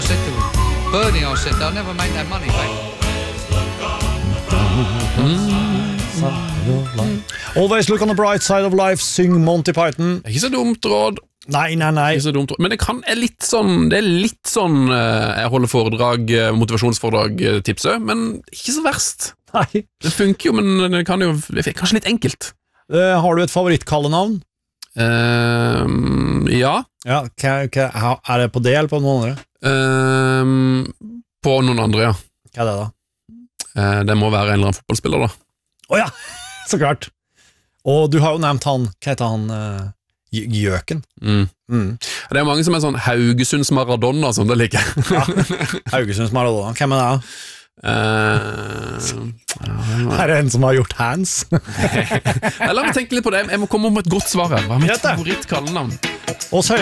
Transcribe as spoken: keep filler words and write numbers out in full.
said to him, Bernie, I said, they'll never make that money back. Always look on the bright side of life, syng Monty Python. Ikke så dumt råd. Nei, nei, nei. Ikke så dumt råd. Men det kan, er litt sånn, det er litt sånn, eh, jeg holder foredrag, eh, motivasjonsforedrag, eh, tipset, men ikke så verst. Nei. Det funker jo, men det kan jo, det er kanskje litt enkelt. Uh, har du et favorittkallenavn? Uh, ja. Ja, hva, hva, er det på det eller på noen andre? Uh, på noen andre, ja. Hva er det da? Uh, det må være en eller annen fotballspiller da. Åja, oh, så klart. Og du har jo nevnt han, hva heter han, uh, Gjøken. Mm. Mm. Det er mange som er sånn Haugesunds Maradona som det liker. Ja, Haugesunds Maradona, hvem er det da? Uh, Her er en som har gjort hands. La meg tenke litt på det. Jeg må komme om et godt svar her. Hva er mitt Gjett det. favorittkallenavn? Og så